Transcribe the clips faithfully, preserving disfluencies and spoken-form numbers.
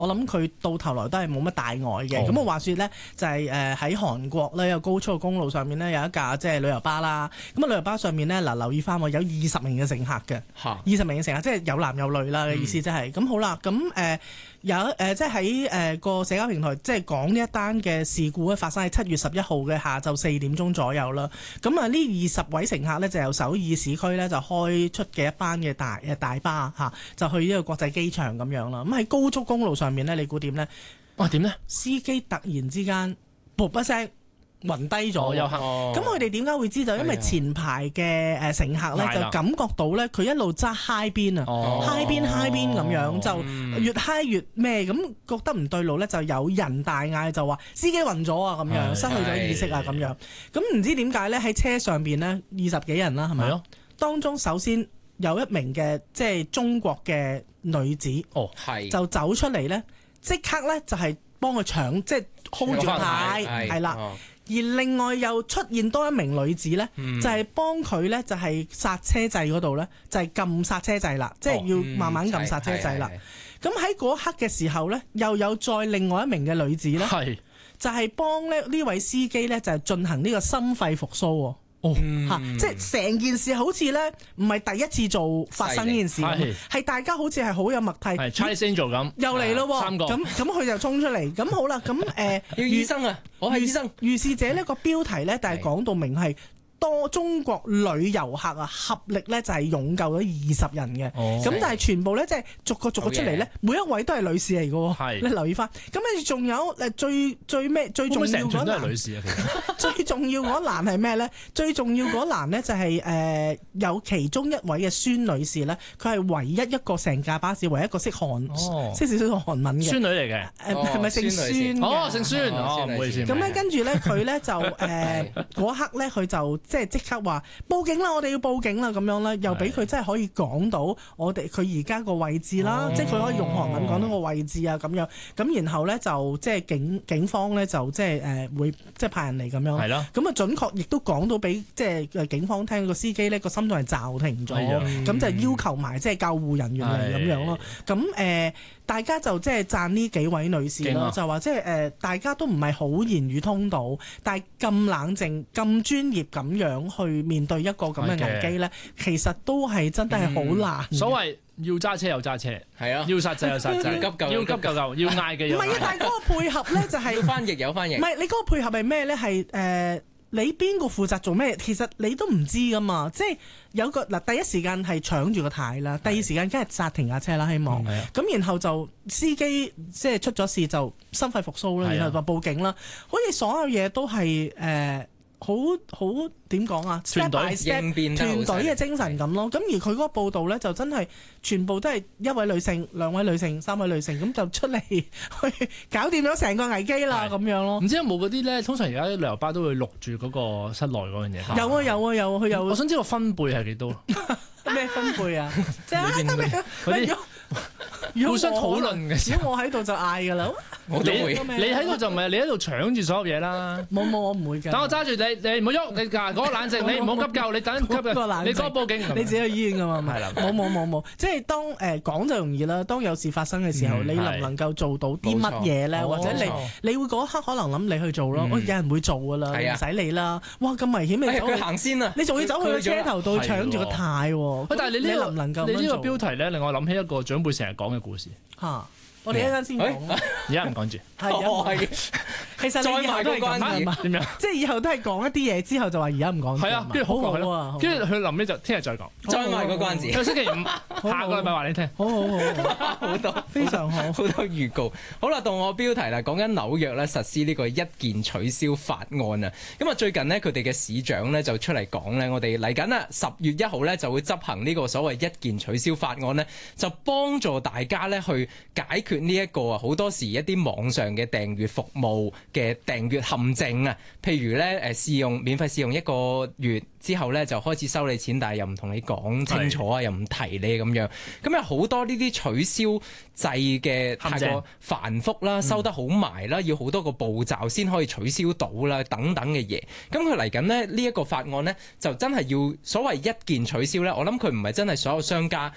我諗佢到頭來都係冇乜大礙嘅。咁我、哦、話説咧，就係誒喺韓國咧有高速公路上面咧有一架即係旅遊巴啦。咁啊旅遊巴上面咧嗱留意翻喎，有二十名嘅乘客嘅，二十哈名嘅乘客即係有男有女啦嘅意思即係。咁、嗯、好啦，咁誒。呃有誒、呃，即係喺誒個社交平台，即係講呢一單嘅事故咧，發生喺七月十一號嘅下晝四點鐘左右啦。咁啊，呢二十位乘客咧就由首爾市區咧就開出嘅一班嘅大誒大巴嚇、啊，就去呢個國際機場咁樣啦。咁喺高速公路上面咧，你估點咧？ 哇，點咧？ 司機突然之間噗一聲暈低咗，咁佢哋點解會知道？因為前排嘅誒乘客咧就感覺到咧，佢一路揸 high 邊啊，high 邊 high 邊咁樣，就越 high 越咩咁，覺得唔對路咧，就有人大嗌就話司機暈咗啊，咁樣失去咗意識啊，咁樣。咁唔知點解咧？喺車上邊咧二十幾人啦，係咪？係咯。當中首先有一名嘅即係中國嘅女子，哦，係就走出嚟咧，即刻咧就係幫佢搶，即係 hold 住牌，係啦。而另外又出現多一名女子咧，嗯、就係幫佢咧，就係剎車掣嗰度咧，就係撳剎車掣啦，哦、即係要慢慢撳剎車掣啦。咁喺嗰刻嘅時候咧，又有再另外一名嘅女子咧，是就係幫咧呢位司機咧，就係進行呢個心肺復甦喎。哦，嚇、嗯！即係成件事好似咧，唔係第一次做發生呢件事，係大家好似係好有默契。係 Chinese Angel 咁， 又嚟咯喎！三個咁咁，佢就衝出嚟。咁好啦，咁誒，呃、 要醫生啊！我係醫生。 如是者呢個標題咧，但係講到明係。多中國女遊客啊，合力咧就係勇救咗二十人嘅，咁、哦、但係全部咧即係逐個逐個出嚟咧，每一位都係女士嚟嘅喎，是你留意翻。咁跟住仲有誒最最咩最重要嗰欄都係女士啊，其實最重要嗰欄係咩咧？最重要嗰欄咧就係、是、誒、呃、有其中一位嘅孫女士咧，佢係唯一一個成架巴士唯一一個識韓、哦、識少少韓文嘅孫女嚟嘅， 誒係咪姓孫？ 哦，姓孫哦，唔好意思。 咁咧跟住咧佢咧就誒嗰刻咧佢就。即係即刻話報警啦！我哋要報警啦！咁樣咧，又俾佢真係可以講到我哋佢而家個位置啦，哦、即係佢可以用韓文講到個位置啊咁樣。咁然後咧就即係警警方咧就即係誒會即係派人嚟咁樣。係咯。咁啊準確亦都講到俾即係警方聽，個司機咧個心臟係驟停咗，咁、嗯、就要求埋即係救護人員嚟咁樣咯。咁誒、呃、大家就即係讚呢幾位女士咯，啊、就話即係誒大家都唔係好言語通到，但係咁冷靜、咁專業咁樣去面對一個咁嘅危機咧，的其實都係真係好難、嗯。所謂要揸車又揸車，係啊， 的要剎掣又剎掣，要急救要急救救，要嗌嘅。 唔係啊，但係嗰個配合咧就係、是、 翻譯有翻譯。唔係你嗰個配合係咩咧？係誒、呃、你邊個負責做咩？其實你都唔知噶嘛。即係有個嗱，第一時間係搶住個軚啦，第二時間梗係剎停架車啦，希望。咁、嗯、然後就司機即係出咗事就心肺復甦啦，的然後就報警啦。好似所有嘢都係誒。呃好好點講啊？ 團隊應變團隊嘅精神咁咯。咁而佢嗰個報導咧，就真係全部都係一位女性、兩位女性、三位女性，咁就出嚟去搞掂咗成個危機啦，咁樣咯。 唔知有冇嗰啲咧？通常而家啲旅遊巴都會錄住嗰個室內嗰樣嘢。 有啊有啊有啊，佢有。 我想知道分貝係幾多？ 咩分貝啊？即係嗰啲互相討論嘅。 如果我喺度就嗌㗎啦。 你你喺度就唔係你喺度搶住所有嘢啦。 冇冇，我唔會㗎。 等我揸住你，你唔好喐，你嗰個冷靜，你唔好急救，你等急救，你嗰個報警， 你自己去醫院㗎嘛。係啦，冇冇冇冇，即係當誒講就容易啦。當有事發生嘅時候，你能唔能夠做到啲乜嘢咧？或者你你會嗰刻可能諗你去做咯。有人會做㗎啦，唔使理啦。哇，咁危險你走， 佢行先啊！ 你仲要走去個車頭度搶住個軚喎。 但係你呢個能唔能夠你呢個標題咧，令我諗起一個長輩成日講嘅故事。 嚇！我哋一陣先講， 而家唔講住。 係，其實你以後都係咁點樣？即係以後都係講一啲嘢之後就話而家唔講。係啊，跟住好好啊，跟住佢臨尾就聽日再講。 再賣個關子。 佢星期五下個禮拜話你聽。 好好好， 好多非常好， 好多預告。好啦，到我標題啦，講緊紐約咧實施呢個一鍵取消法案啊。咁啊，最近呢，佢哋嘅市長咧就出嚟講咧，我哋嚟緊啦，十月一號咧就會執行呢個所謂一鍵取消法案咧，就幫助大家咧去解決呢一個啊，好多時一啲網上嘅訂閱服務嘅訂閱陷阱啊，譬如咧誒試用免費試用一個月之後咧就開始收你錢，但係又唔同你講清楚啊，是又唔提你咁樣，咁有好多呢啲取消制嘅太過繁複啦，收得好埋啦，嗯、要好多個步驟先可以取消到啦，等等嘅嘢。咁佢嚟緊呢，呢一個法案呢，就真係要所謂一鍵取消咧，我諗佢唔係真係所有商家。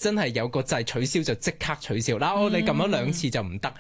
真係有個掣取消就即刻取消。嗱，我哋撳咗兩次就唔得。